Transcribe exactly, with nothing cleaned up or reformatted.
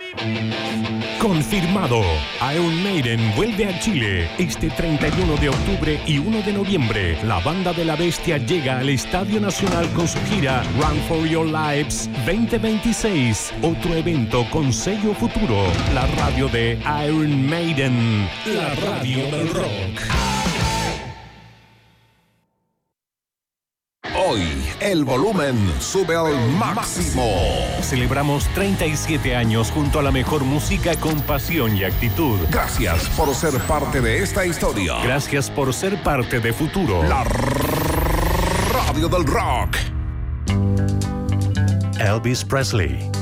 Confirmado. Iron Maiden vuelve a Chile este treinta y uno de octubre y uno de noviembre. La banda de la bestia llega al Estadio Nacional con su gira Run for Your Lives veinte veintiséis. Otro evento con sello futuro. La radio de Iron Maiden. La radio del rock. Hoy el volumen sube al máximo. Celebramos treinta y siete años junto a la mejor música con pasión y actitud. Gracias por ser parte de esta historia. Gracias por ser parte de Futuro. La radio del rock. Elvis Presley.